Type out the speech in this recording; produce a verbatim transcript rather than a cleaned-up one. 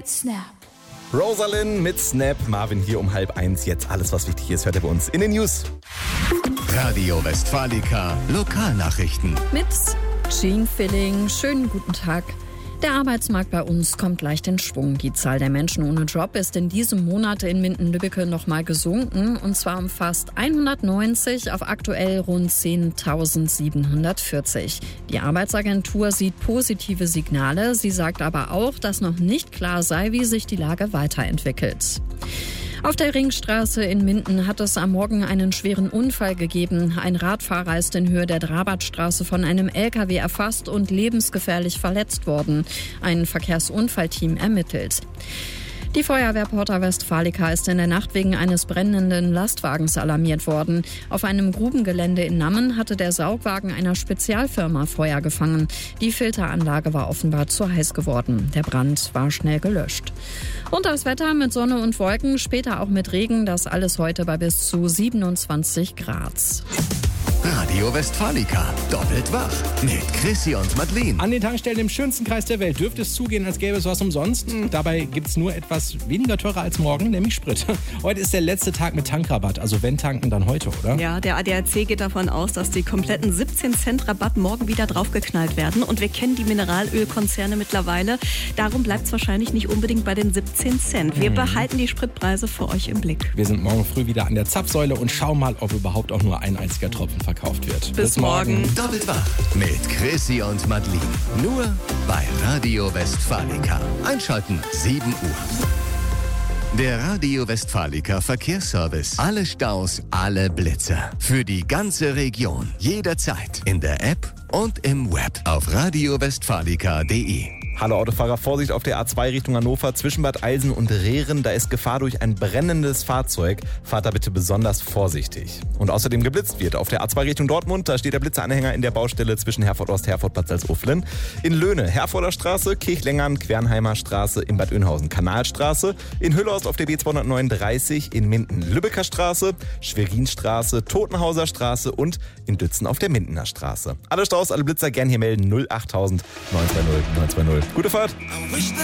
mit Snap. Rosalind mit Snap. Marvin hier um halb eins. Jetzt alles, was wichtig ist, hört ihr bei uns in den News. Radio Westfalica Lokalnachrichten. Mit Jean Filling. Schönen guten Tag. Der Arbeitsmarkt bei uns kommt leicht in Schwung. Die Zahl der Menschen ohne Job ist in diesem Monat in Minden-Lübbecke noch mal gesunken. Und zwar um fast hundertneunzig auf aktuell rund zehntausendsiebenhundertvierzig. Die Arbeitsagentur sieht positive Signale. Sie sagt aber auch, dass noch nicht klar sei, wie sich die Lage weiterentwickelt. Auf der Ringstraße in Minden hat es am Morgen einen schweren Unfall gegeben. Ein Radfahrer ist in Höhe der Drabartstraße von einem L K W erfasst und lebensgefährlich verletzt worden. Ein Verkehrsunfallteam ermittelt. Die Feuerwehr Porta Westfalica ist in der Nacht wegen eines brennenden Lastwagens alarmiert worden. Auf einem Grubengelände in Nammen hatte der Saugwagen einer Spezialfirma Feuer gefangen. Die Filteranlage war offenbar zu heiß geworden. Der Brand war schnell gelöscht. Und das Wetter mit Sonne und Wolken, später auch mit Regen. Das alles heute bei bis zu siebenundzwanzig Grad. Radio Westfalica, doppelt wach mit Chrissy und Madeline. An den Tankstellen im schönsten Kreis der Welt dürfte es zugehen, als gäbe es was umsonst. Dabei gibt es nur etwas weniger teurer als morgen, nämlich Sprit. Heute ist der letzte Tag mit Tankrabatt, also wenn tanken, dann heute, oder? Ja, der A D A C geht davon aus, dass die kompletten siebzehn Cent Rabatt morgen wieder draufgeknallt werden. Und wir kennen die Mineralölkonzerne mittlerweile. Darum bleibt es wahrscheinlich nicht unbedingt bei den siebzehn Cent. Wir mhm. behalten die Spritpreise für euch im Blick. Wir sind morgen früh wieder an der Zapfsäule und schauen mal, ob überhaupt auch nur ein einziger Tropfen verkauft wird. Bis, Bis morgen. morgen. Doppelt wach mit Chrissy und Madeline. Nur bei Radio Westfalica. Einschalten sieben Uhr. Der Radio Westfalica Verkehrsservice. Alle Staus, alle Blitzer. Für die ganze Region. Jederzeit. In der App und im Web. Auf radio westfalica punkt de. Hallo Autofahrer, Vorsicht auf der A zwei Richtung Hannover, zwischen Bad Eilsen und Rehren. Da ist Gefahr durch ein brennendes Fahrzeug. Fahrt da bitte besonders vorsichtig. Und außerdem geblitzt wird auf der A zwei Richtung Dortmund. Da steht der Blitzeranhänger in der Baustelle zwischen Herford Ost, Herford, Bad Salzuflen. In Löhne, Herforder Straße, Kirchlengern, Quernheimer Straße, in Bad Oeynhausen, Kanalstraße. In Hüllhorst auf der B zweihundertneununddreißig, in Minden, Lübecker Straße, Schwerinstraße, Totenhauser Straße und in Dützen auf der Mindener Straße. Alle Staus, alle Blitzer gern hier melden. null achttausend neun zwei null neun zwei null. Gute Fahrt!